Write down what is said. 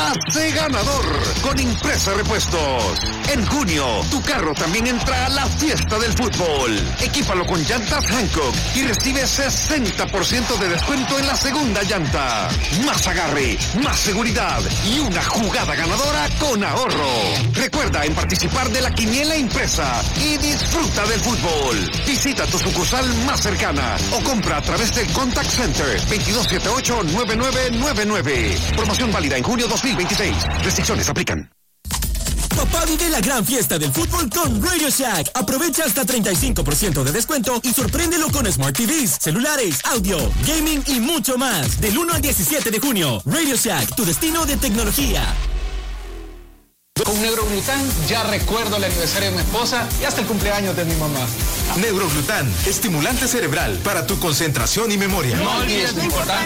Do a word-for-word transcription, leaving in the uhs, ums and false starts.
Hace ganador con Impresa Repuestos. En junio, tu carro también entra a la fiesta del fútbol. Equípalo con llantas Hankook y recibe sesenta por ciento de descuento en la segunda llanta. Más agarre, más seguridad y una jugada ganadora con ahorro. Recuerda en participar de la quiniela impresa y disfruta del fútbol. Visita tu sucursal más cercana o compra a través del Contact Center veintidós setenta y ocho, noventa y nueve noventa y nueve. Promoción válida en junio dos mil veintiséis. Restricciones aplican. Papá vive la gran fiesta del fútbol con Radio Shack. Aprovecha hasta treinta y cinco por ciento de descuento y sorpréndelo con Smart T Vs, celulares, audio, gaming y mucho más. Del uno al diecisiete de junio. Radio Shack, tu destino de tecnología. Con Neuroglután ya recuerdo el aniversario de mi esposa y hasta el cumpleaños de mi mamá. Neuroglután, estimulante cerebral para tu concentración y memoria. No olvides lo importante